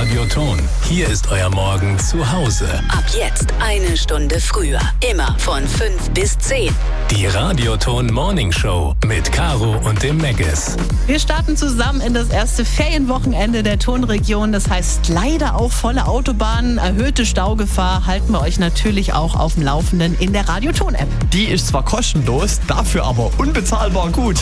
Radioton. Hier ist euer Morgen zu Hause. Ab jetzt 1 Stunde früher. Immer von 5 bis 10. Die Radioton Morning Show mit Caro und dem Meggis. Wir starten zusammen in das erste Ferienwochenende der Tonregion. Das heißt leider auch volle Autobahnen, erhöhte Staugefahr. Halten wir euch natürlich auch auf dem Laufenden in der Radioton-App. Die ist zwar kostenlos, dafür aber unbezahlbar gut.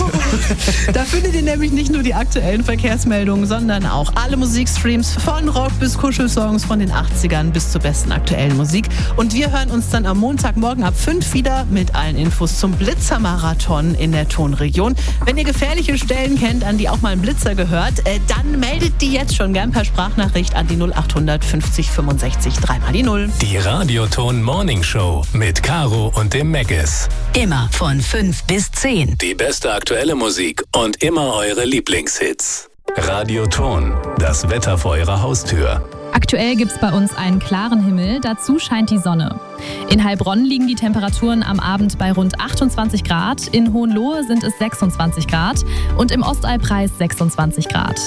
Da findet ihr nämlich nicht nur die aktuellen Verkehrsmeldungen, sondern auch alle Musikstreams von Rock bis Kuschelsongs von den 80ern bis zur besten aktuellen Musik. Und wir hören uns dann am Montagmorgen ab 5 wieder mit allen Infos zum Blitzermarathon in der Tonregion. Wenn ihr gefährliche Stellen kennt, an die auch mal ein Blitzer gehört, dann meldet die jetzt schon gern per Sprachnachricht an die 0800 50 65 3 die 0. Die Radioton Morning Show mit Caro und dem Meggis. Immer von 5 bis 10. Die beste aktuelle Musik und immer eure Lieblingshits. Radioton, das Wetter vor eurer Haustür. Aktuell gibt es bei uns einen klaren Himmel, dazu scheint die Sonne. In Heilbronn liegen die Temperaturen am Abend bei rund 28 Grad, in Hohenlohe sind es 26 Grad und im Ostallpreis 26 Grad.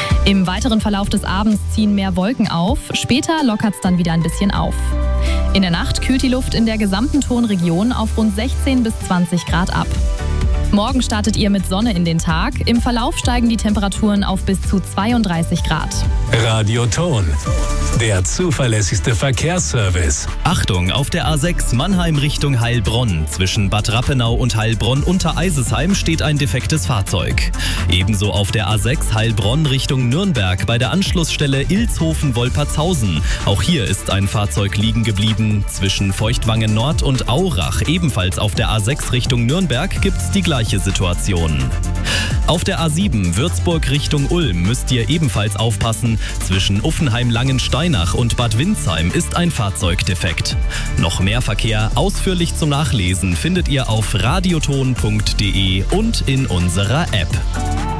Im weiteren Verlauf des Abends ziehen mehr Wolken auf, später lockert es dann wieder ein bisschen auf. In der Nacht kühlt die Luft in der gesamten Tonregion auf rund 16 bis 20 Grad ab. Morgen startet ihr mit Sonne in den Tag. Im Verlauf steigen die Temperaturen auf bis zu 32 Grad. Radioton, der zuverlässigste Verkehrsservice. Achtung, auf der A6 Mannheim Richtung Heilbronn. Zwischen Bad Rappenau und Heilbronn unter Eisesheim steht ein defektes Fahrzeug. Ebenso auf der A6 Heilbronn Richtung Nürnberg bei der Anschlussstelle Ilshofen-Wolpertshausen. Auch hier ist ein Fahrzeug liegen geblieben. Zwischen Feuchtwangen Nord und Aurach, ebenfalls auf der A6 Richtung Nürnberg, gibt's die gleiche Situation. Auf der A7 Würzburg Richtung Ulm müsst ihr ebenfalls aufpassen. Zwischen Uffenheim-Langensteinach und Bad Windsheim ist ein Fahrzeug defekt. Noch mehr Verkehr ausführlich zum Nachlesen findet ihr auf radioton.de und in unserer App.